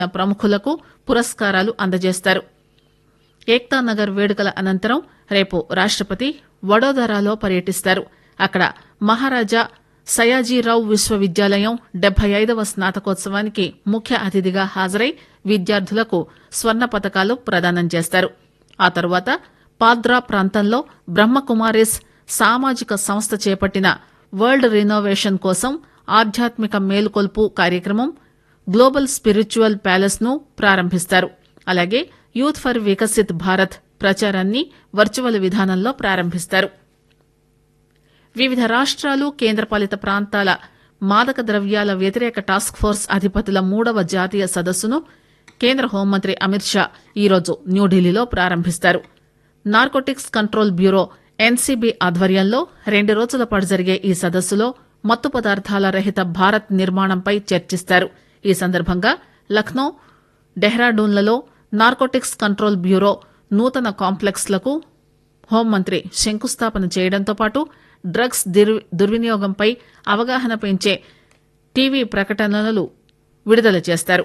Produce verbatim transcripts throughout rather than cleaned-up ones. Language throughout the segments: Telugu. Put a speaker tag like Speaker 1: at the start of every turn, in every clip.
Speaker 1: ప్రముఖులకు పురస్కారాలు అందజేస్తారు. ఏక్తా నగర్ వేడుకల అనంతరం రేపు రాష్టపతి వడోదరాలో పర్యటిస్తారు. అక్కడ మహారాజా సయాజీరావు విశ్వవిద్యాలయం డెబ్బై ఐదవ స్నాతకోత్సవానికి ముఖ్య అతిథిగా హాజరై విద్యార్థులకు స్వర్ణ పతకాలు ప్రదానం చేస్తారు. ఆ తర్వాత పాద్రా ప్రాంతంలో బ్రహ్మకుమారిస్ సామాజిక సంస్థ చేపట్టిన వరల్డ్ రినోవేషన్ కోసం ఆధ్యాత్మిక మేలుకొల్పు కార్యక్రమం గ్లోబల్ స్పిరిచువల్ ప్యాలెస్ ను ప్రారంభిస్తారు. అలాగే యూత్ ఫర్ వికసిత్ భారత్ ప్రచారాన్ని వర్చువల్ విధానంలో ప్రారంభిస్తారు. వివిధ రాష్ట్రాలు కేంద్రపాలిత ప్రాంతాల మాదక ద్రవ్యాల వ్యతిరేక టాస్క్ ఫోర్స్ అధిపతుల మూడవ జాతీయ సదస్సును కేంద్ర హోంమంత్రి అమిత్ షా ఈరోజు న్యూఢిల్లీలో ప్రారంభిస్తారు. నార్కోటిక్స్ కంట్రోల్ బ్యూరో ఎన్సీబీ ఆధ్వర్యంలో రెండు రోజుల పాటు జరిగే ఈ సదస్సులో మత్తు పదార్థాల రహిత భారత్ నిర్మాణంపై చర్చిస్తారు. ఈ సందర్భంగా లక్నో, డెహ్రాడూన్లలో నార్కోటిక్స్ కంట్రోల్ బ్యూరో నూతన కాంప్లెక్స్ లకు హోంమంత్రి శంకుస్థాపన చేయడంతో పాటు డ్రగ్స్ దుర్వినియోగంపై అవగాహన పెంచే టీవీ ప్రకటనలు విడుదల చేస్తారు.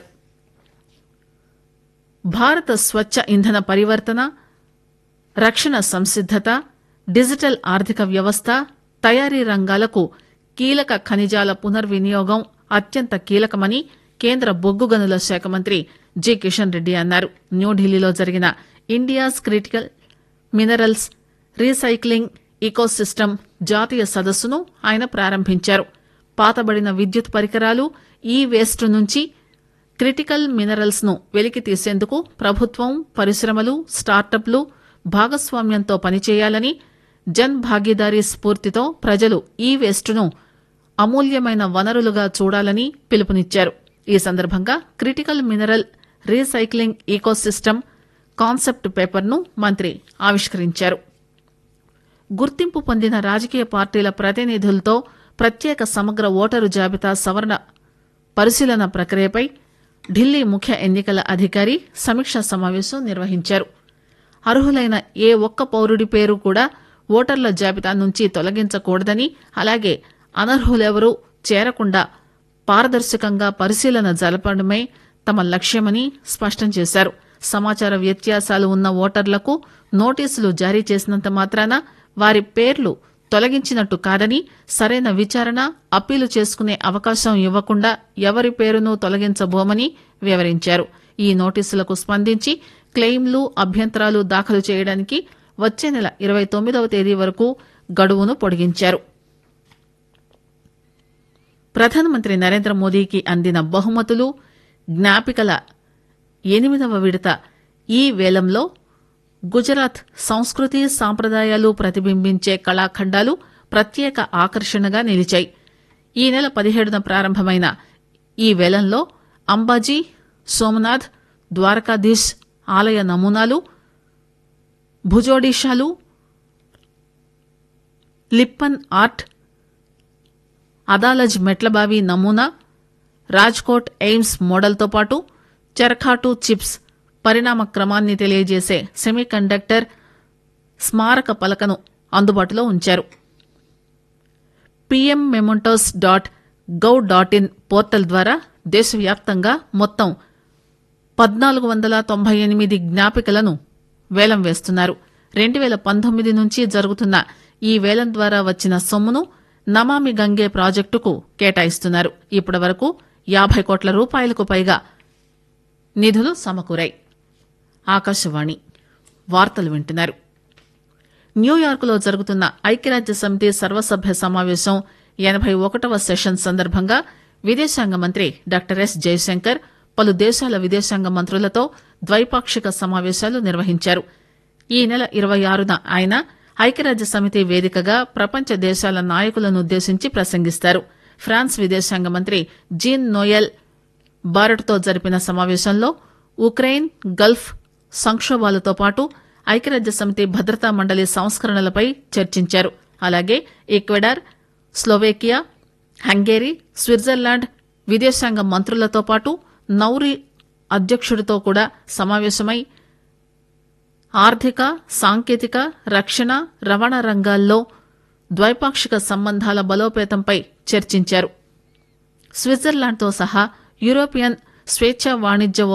Speaker 1: భారత స్వచ్ఛ ఇంధన పరివర్తన, రక్షణ సంసిద్దత, డిజిటల్ ఆర్థిక వ్యవస్థ, తయారీ రంగాలకు కీలక ఖనిజాల పునర్వినియోగం అత్యంత కీలకమని కేంద్ర బొగ్గు గనుల శాఖ మంత్రి జి కిషన్ రెడ్డి అన్నారు. న్యూఢిల్లీలో జరిగిన India's critical minerals recycling ecosystem జాతీయ సదస్సును ఆయన ప్రారంభించారు. పాతబడిన విద్యుత్ పరికరాలు, ఈ వేస్ట్ నుంచి క్రిటికల్ మినరల్స్ ను వెలికి తీసేందుకు ప్రభుత్వం, పరిశ్రమలు, స్టార్టప్లు భాగస్వామ్యంతో పనిచేయాలని, జన్ భాగీదారీ స్ఫూర్తితో ప్రజలు ఈ వేస్ట్ ను అమూల్యమైన వనరులుగా చూడాలని పిలుపునిచ్చారు. ఈ సందర్భంగా critical mineral recycling ecosystem concept paper ను మంత్రి ఆవిష్కరించారు. గుర్తింపు పొందిన రాజకీయ పార్టీల ప్రతినిధులతో ప్రత్యేక సమగ్ర ఓటరు జాబితా సవరణ పరిశీలన ప్రక్రియపై ఢిల్లీ ముఖ్య ఎన్నికల అధికారి సమీక్షా సమావేశం నిర్వహించారు. అర్హులైన ఏ ఒక్క పౌరుడి పేరు కూడా ఓటర్ల జాబితా నుంచి తొలగించకూడదని, అలాగే అనర్హులెవరూ చేరకుండా పారదర్శకంగా పరిశీలన జరపడమే తమ లక్ష్యమని స్పష్టం చేశారు. సమాచార వ్యత్యాసాలు ఉన్న ఓటర్లకు నోటీసులు జారీ చేసినంత మాత్రాన వారి పేర్లు తొలగించినట్టు కాదని, సరైన విచారణ, అప్పీలు చేసుకునే అవకాశం ఇవ్వకుండా ఎవరి పేరును తొలగించబోమని వివరించారు. ఈ నోటీసులకు స్పందించి క్లెయిమ్లు, అభ్యంతరాలు దాఖలు చేయడానికి వచ్చే నెల ఇరవై తొమ్మిదవ తేదీ వరకు గడువును పొడిగించారు. ప్రధానమంత్రి నరేంద్ర మోదీకి అందిన బహుమతులు, జ్ఞాపికల ఎనిమిదవ విడత ఈ వేలంలో గుజరాత్ సంస్కృతి, సాంప్రదాయాలు ప్రతిబింబించే కళాఖండాలు ప్రత్యేక ఆకర్షణగా నిలిచాయి. ఈ నెల పదిహేడున ప్రారంభమైన ఈ వేలంలో అంబాజీ, సోమనాథ్, ద్వారకాధీశ్ ఆలయ నమూనాలు, భుజోడిషాలు, లిప్పన్ ఆర్ట్, అదాలజ్ మెట్లబావి నమూనా, రాజ్కోట్ ఎయిమ్స్ మోడల్తో పాటు చెరఖాటు చిప్స్ పరిణామ క్రమాన్ని తెలియజేసే సెమీకండక్టర్ స్మారక పలకను అందుబాటులో ఉంచారు. PM mementos dot gov dot in portal ద్వారా దేశవ్యాప్తంగా మొత్తం పద్నాలుగు వందల తొంభై ఎనిమిది జ్ఞాపికలను వేలం వేస్తున్నారు. రెండు వేల పంతొమ్మిది నుంచి జరుగుతున్న ఈ వేలం ద్వారా వచ్చిన సొమ్మును నమామి గంగే ప్రాజెక్టుకు కేటాయిస్తున్నారు. ఇప్పటి వరకు యాభై కోట్ల రూపాయలకు పైగా నిధులు సమకూరాయి. ఆకాశవాణి వార్తలు వింటున్నారు. న్యూయార్క్లో జరుగుతున్న ఐక్యరాజ్య సమితి సర్వసభ్య సమావేశం ఎనభై ఒకటవ సెషన్ సందర్భంగా విదేశాంగ మంత్రి డాక్టర్ ఎస్ జయశంకర్ పలు దేశాల విదేశాంగ మంత్రులతో ద్వైపాక్షిక సమావేశాలు నిర్వహించారు. ఈ నెల ఇరవై ఆరున ఆయన ఐక్యరాజ్య సమితి వేదికగా ప్రపంచ దేశాల నాయకులనుద్దేశించి ప్రసంగిస్తారు. ఫ్రాన్స్ విదేశాంగ మంత్రి జీన్ నోయెల్ బారెట్తో జరిపిన సమావేశంలో ఉక్రెయిన్, గల్ఫ్ సంక్షోభాలతో పాటు ఐక్యరాజ్య సమితి భద్రతా మండలి సంస్కరణలపై చర్చించారు. అలాగే ఈక్వెడార్, స్లోవేకియా, హంగేరీ, స్విట్జర్లాండ్ విదేశాంగ మంత్రులతో పాటు నౌరీ అధ్యక్షుడితో కూడా సమావేశమై ఆర్థిక, సాంకేతిక, రక్షణ, రవాణా రంగాల్లో ద్వైపాక్షిక సంబంధాల బలోపేతంపై చర్చించారు. స్విట్జర్లాండ్తో సహా యూరోపియన్ స్వేచ్ఛా వాణిజ్య